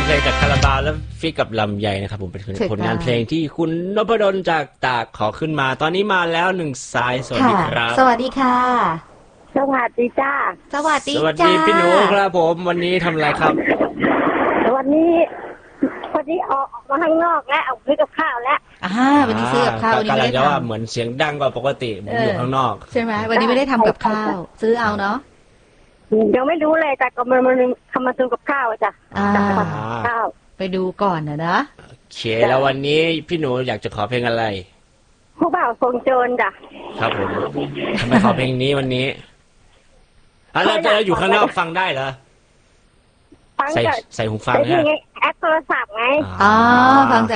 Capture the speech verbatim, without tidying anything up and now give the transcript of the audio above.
เพลงจากคาราบาวและฟิกกับลำไยนะครับผมเป็นผลงานเพลงที่คุณนพดลจากตากขอขึ้นมาตอนนี้มาแล้วหนึ่งสายสวัสดีครับสวัสดีค่ะสวัสดีจ้าสวัสดีสวัสดีพี่หนูครับผมวันนี้ทำอะไรครับวันนี้วันนี้ออกมาข้างนอกและเอาซื้อกับข้าวแล้วอ่าวันนี้ซื้อกับข้าววันนี้ไม่ได้ทำเหมือนเสียงดังกว่าปกติผมอยู่ข้างนอกใช่ไหมวันนี้ไม่ได้ทำกับข้าวซื้อเอาเนาะยังไม่รู้เลยแต่ก็มันมันทำมาซื้อกับข้าวจ้ะข้าวไปดูก่อนนะนะโอเคแล้ววันนี้พี่หนูอยากจะขอเพลงอะไรผู้บ่าวทรงโจรจ้ะครับผมทำไมขอเพลงนี้วันนี้อ่ะเราจะอยู่ข้างนอกฟังได้เหรอใส่ใส่หูฟังเนี่ยแอปโทรศัพท์ไงอ๋อฟัง